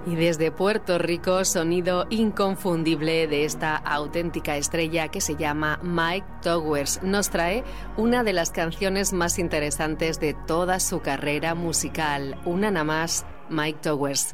Y desde Puerto Rico, sonido inconfundible de esta auténtica estrella que se llama Mike Towers. Nos trae una de las canciones más interesantes de toda su carrera musical. Una nada más, Mike Towers.